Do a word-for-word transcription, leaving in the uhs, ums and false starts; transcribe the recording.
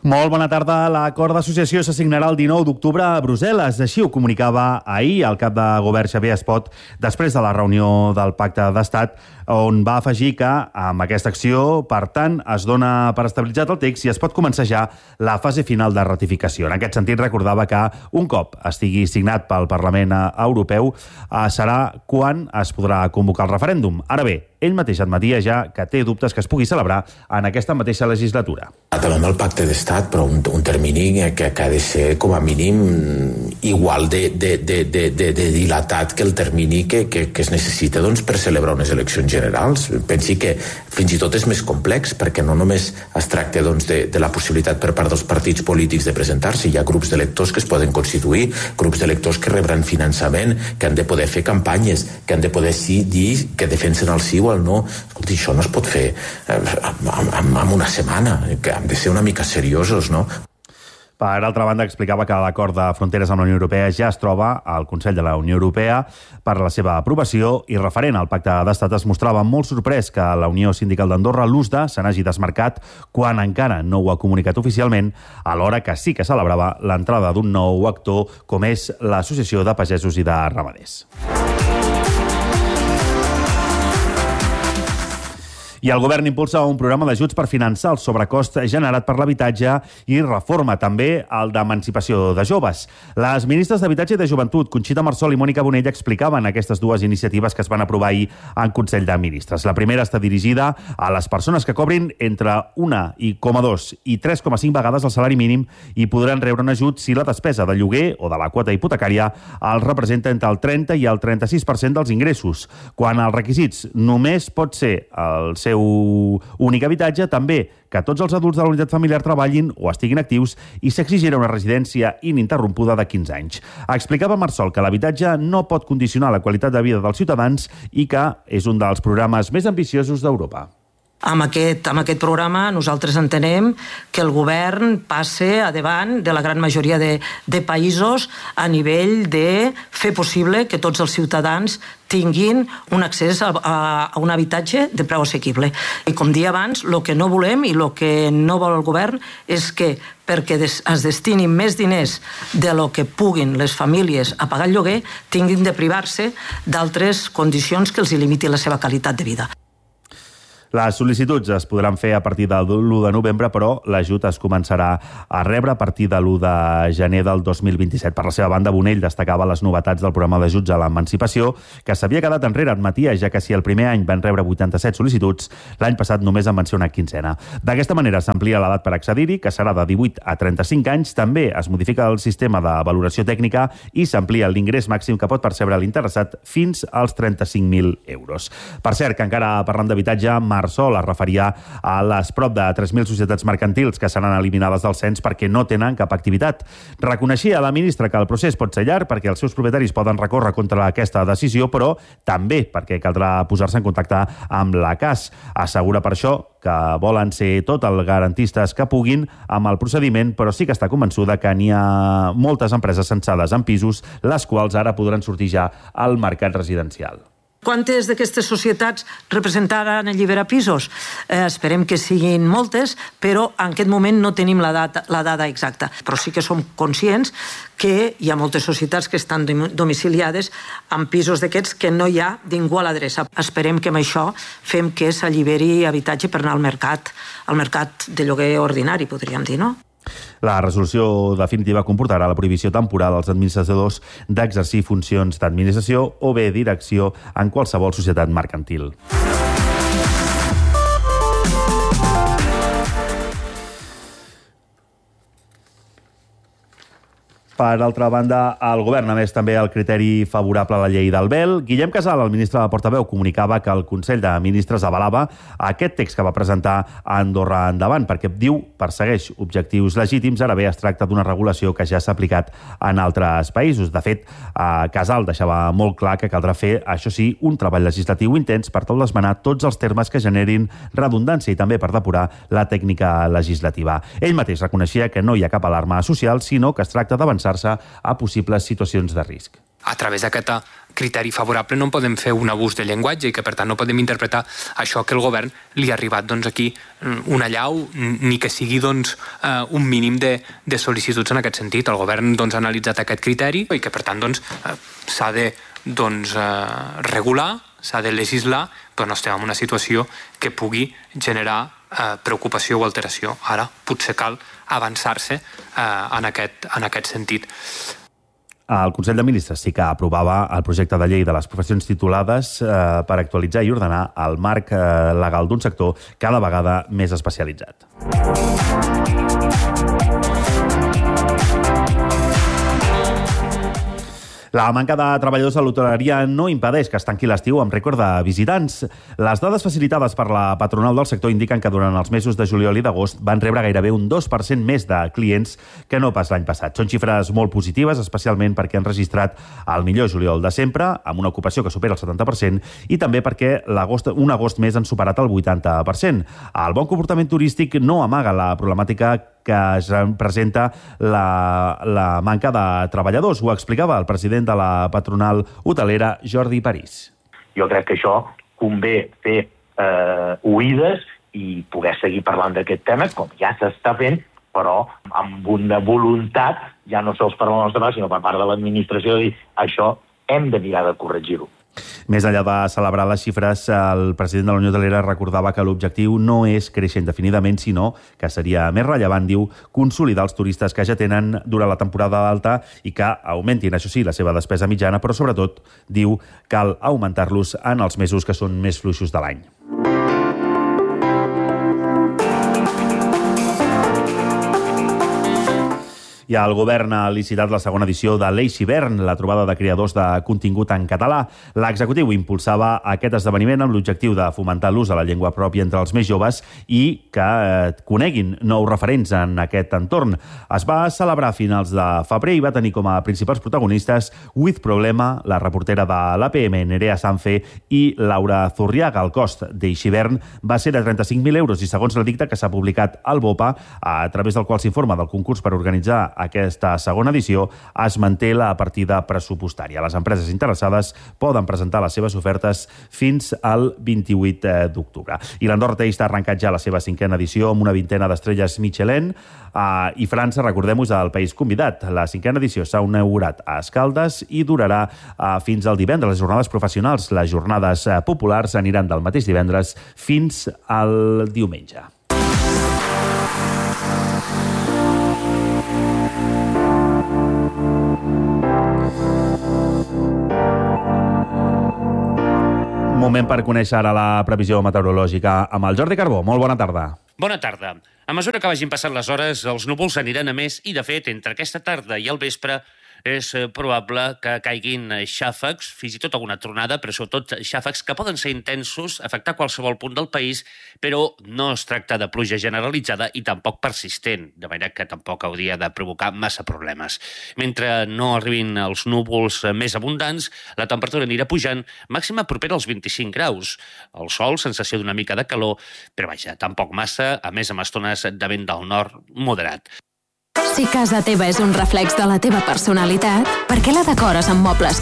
Molt bona tarda. L'acord d'associació s'assignarà el dinou d'octubre a Brussel·les. Així ho comunicava ahir el cap de govern Xavier Espot després de la reunió del Pacte d'Estat, on va afegir que amb aquesta acció, per tant, es dona per estabilitzat el text i es pot començar ja la fase final de ratificació. En aquest sentit, recordava que un cop estigui signat pel Parlament Europeu serà quan es podrà convocar el referèndum. Ara bé, ell mateix admetia ja que té dubtes que es pugui celebrar en aquesta mateixa legislatura. Acabem el pacte d'estat, però un, un termini que, que ha de ser com a mínim igual de, de, de, de, de, de dilatat que el termini que, que, que es necessita doncs, per celebrar unes eleccions generals. Pensi que fins i tot és més complex, perquè no només es tracta doncs, de, de la possibilitat per part dels partits polítics de presentar-se, hi ha grups d'electors que es poden constituir, grups d'electors que rebran finançament, que han de poder fer campanyes, que han de poder sí dir que defensen el sí o el no. Escolti, això no es pot fer en una setmana, que hem de ser una mica seriosos, no? Per altra banda, explicava que l'acord de fronteres amb la Unió Europea ja es troba al Consell de la Unió Europea per a la seva aprovació i referent al Pacte d'Estat es mostrava molt sorprès que la Unió Sindical d'Andorra, l'USDA, se n'hagi desmarcat quan encara no ho ha comunicat oficialment, alhora que sí que celebrava l'entrada d'un nou actor com és l'Associació de Pagesos i de Ramaders. I el govern impulsa un programa d'ajuts per finançar el sobrecost generat per l'habitatge i reforma també el d'emancipació de joves. Les ministres d'Habitatge i de Joventut, Conxita Marsol i Mònica Bonell, explicaven aquestes dues iniciatives que es van aprovar ahir en Consell de Ministres. La primera està dirigida a les persones que cobrin entre una coma dos i tres coma cinc vegades el salari mínim i podran rebre un ajut si la despesa de lloguer o de la quota hipotecària els representa entre el trenta i el trenta-sis per cent dels ingressos. Quan els requisits només pot ser el seu únic habitatge, també que tots els adults de la unitat familiar treballin o estiguin actius i s'exigirà una residència ininterrompuda de quinze anys. Explicava Marsol que l'habitatge no pot condicionar la qualitat de vida dels ciutadans i que és un dels programes més ambiciosos d'Europa. Amb aquest, amb aquest programa nosaltres entenem que el govern passe a davant de la gran majoria de, de països a nivell de fer possible que tots els ciutadans tinguin un accés a, a, a un habitatge de preu assequible. I com dia abans, el que no volem i el que no vol el govern és que perquè des, es destinin més diners de lo que puguin les famílies a pagar el lloguer, tinguin de privar-se d'altres condicions que els limitin la seva qualitat de vida. Les sol·licituds es podran fer a partir de l'u de novembre, però l'ajut es començarà a rebre a partir de l'u de gener del dos mil vint-i-set. Per la seva banda, Bonell destacava les novetats del programa d'ajuts a l'emancipació, que s'havia quedat enrere, admetia, ja que si el primer any van rebre vuitanta-set sol·licituds, l'any passat només en van ser una quinzena. D'aquesta manera s'amplia l'edat per accedir-hi, que serà de divuit a trenta-cinc anys. També es modifica el sistema de valoració tècnica i s'amplia l'ingrés màxim que pot percebre l'interessat fins als trenta-cinc mil euros. Per cert, que encara parlant d'habitatge, Marsol es referia a les prop de tres mil societats mercantils que seran eliminades del cens perquè no tenen cap activitat. Reconeixia la ministra que el procés pot ser llarg perquè els seus propietaris poden recórrer contra aquesta decisió, però també perquè caldrà posar-se en contacte amb la C A S. Assegura per això que volen ser tot els garantistes que puguin amb el procediment, però sí que està convençuda que n'hi ha moltes empreses censades en pisos, les quals ara podran sortir ja al mercat residencial. Quantes d'aquestes societats representaran el llibre pisos? Eh, esperem que siguin moltes, però en aquest moment no tenim la data, la dada exacta. Però sí que som conscients que hi ha moltes societats que estan domiciliades en pisos d'aquests que no hi ha ningú a l'adreça. Esperem que amb això fem que s'alliberi habitatge per anar al mercat, al mercat de lloguer ordinari, podríem dir, no? La resolució definitiva comportarà la prohibició temporal als administradors d'exercir funcions d'administració o bé direcció en qualsevol societat mercantil. Per altra banda, el govern, a més, també el criteri favorable a la llei del vel. Guillem Casal, el ministre de Portaveu, comunicava que el Consell de Ministres avalava aquest text que va presentar a Andorra Endavant, perquè diu persegueix objectius legítims. Ara bé, es tracta d'una regulació que ja s'ha aplicat en altres països. De fet, Casal deixava molt clar que caldrà fer, això sí, un treball legislatiu intens per tal d'esmenar tots els termes que generin redundància i també per depurar la tècnica legislativa. Ell mateix reconeixia que no hi ha cap alarma social, sinó que es tracta d'avançar a possibles situacions de risc. A través d'aquesta criteri favorable no en podem fer un abús de llenguatge i que per tant no podem interpretar això que el govern li ha arribat doncs, aquí una allau ni que sigui doncs, un mínim de, de sol·licituds en aquest sentit. El govern doncs, ha analitzat aquest criteri i que per tant doncs, s'ha de doncs, regular, s'ha de legislar, però no estem en una situació que pugui generar eh, preocupació o alteració. Ara potser cal avançar-se eh, en, aquest, en aquest sentit. El Consell de Ministres sí que aprovava el projecte de llei de les professions titulades eh, per actualitzar i ordenar el marc eh, legal d'un sector cada vegada més especialitzat. La manca de treballadors a l'hoteleria no impedeix que es tanqui l'estiu amb rècord de visitants. Les dades facilitades per la patronal del sector indiquen que durant els mesos de juliol i d'agost van rebre gairebé un dos per cent més de clients que no pas l'any passat. Són xifres molt positives, especialment perquè han registrat el millor juliol de sempre, amb una ocupació que supera el setanta per cent, i també perquè l'agost, un agost més han superat el vuitanta per cent. El bon comportament turístic no amaga la problemàtica que es presenta la, la manca de treballadors. Ho explicava el president de la patronal hotelera, Jordi París. Jo crec que això convé fer eh, oïdes i poder seguir parlant d'aquest tema, com ja s'està fent, però amb una voluntat, ja no sols per la nostra part, sinó per part de l'administració, de dir això hem de mirar de corregir-ho. Més enllà de celebrar les xifres, el president de la Unió Hotelera recordava que l'objectiu no és créixer indefinidament, sinó que seria més rellevant, diu, consolidar els turistes que ja tenen durant la temporada alta i que augmentin, això sí, la seva despesa mitjana, però sobretot, diu, cal augmentar-los en els mesos que són més fluixos de l'any. I el govern ha licitat la segona edició de l'Eix Hivern, la trobada de creadors de contingut en català. L'executiu impulsava aquest esdeveniment amb l'objectiu de fomentar l'ús de la llengua pròpia entre els més joves i que eh, coneguin nous referents en aquest entorn. Es va celebrar a finals de febrer i va tenir com a principals protagonistes With Problema, la reportera de l'A P M, Nerea Sanfe, i Laura Zurriaga. El cost d'Eix Hivern va ser de trenta-cinc mil euros i segons l'edicte que s'ha publicat al BOPA, a través del qual s'informa del concurs per organitzar aquesta segona edició, es manté la partida pressupostària. Les empreses interessades poden presentar les seves ofertes fins al vint-i-vuit d'octubre. I l'Andorra Taste ha arrencat ja la seva cinquena edició amb una vintena d'estrelles Michelin, uh, i França, recordem-ho, és el país convidat. La cinquena edició s'ha inaugurat a Escaldes i durarà uh, fins al divendres. Les jornades professionals, les jornades uh, populars, aniran del mateix divendres fins al diumenge. Moment per conèixer ara la previsió meteorològica amb el Jordi Carbó. Molt bona tarda. Bona tarda. A mesura que vagin passant les hores, els núvols aniran a més i, de fet, entre aquesta tarda i el vespre és probable que caiguin xàfecs, fins i tot alguna tronada, però sobretot xàfecs que poden ser intensos, afectar qualsevol punt del país, però no es tracta de pluja generalitzada i tampoc persistent, de manera que tampoc hauria de provocar massa problemes. Mentre no arribin els núvols més abundants, la temperatura anirà pujant, màxima propera als vint-i-cinc graus. El sol, sensació d'una mica de calor, però vaja, tampoc massa, a més amb estones de vent del nord moderat. Si casa teva és un reflex de la teva personalitat, per què la decores amb mobles